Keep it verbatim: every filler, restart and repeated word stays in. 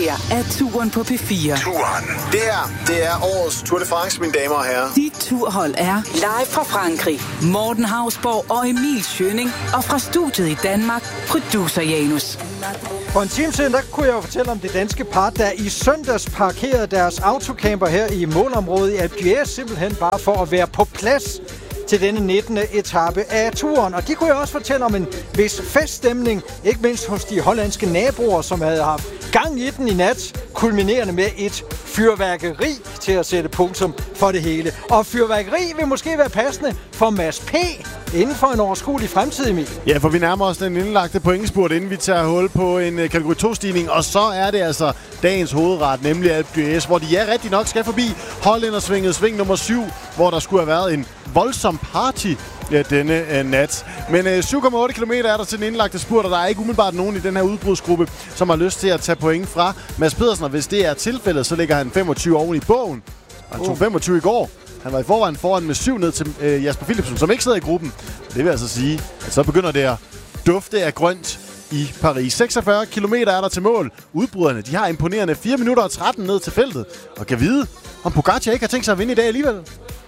her er Turen på P fire. Turen. Det her, det er årets Tour de France, mine damer og herrer. Dit turhold er live fra Frankrig. Morten Hausborg og Emil Schønning. Og fra studiet i Danmark, producer Janus. For en time siden, der kunne jeg jo fortælle om det danske par, der i søndags parkerede deres autocamper her i målområdet i Alpe d'Huez, simpelthen bare for at være på plads til denne nittende etape af turen. Og de kunne jeg også fortælle om en vis feststemning, ikke mindst hos de hollandske naboer, som havde haft gang i den i nat, kulminerende med et fyrværkeri til at sætte punktum for det hele. Og fyrværkeri vil måske være passende for Mads P. inden for en overskuelig fremtid, Emil. Ja, for vi nærmer os den indlagte pointspurt, inden vi tager hul på en uh, kategori to-stigning. Og så er det altså dagens hovedret, nemlig Alpe d'Huez, hvor de ja rigtig nok skal forbi hollændersvinget, sving nummer syv, hvor der skulle have været en voldsom party ja, denne uh, nat. Men uh, syv komma otte kilometer er der til den indlagte spurt, og der er ikke umiddelbart nogen i den her udbrudsgruppe, som har lyst til at tage point fra Mads Pedersen. Og hvis det er tilfældet, så ligger han femogtyve oven i bogen. Han tog femogtyve i går. Han var i forvejen foran med syv ned til øh, Jasper Philipsen, som ikke sidder i gruppen. Det vil altså sige, at så begynder det at dufte af grønt i Paris. seksogfyrre kilometer er der til mål. Udbryderne, de har imponerende fire minutter og tretten ned til feltet. Og kan vide, om Pogacar ikke har tænkt sig at vinde i dag alligevel.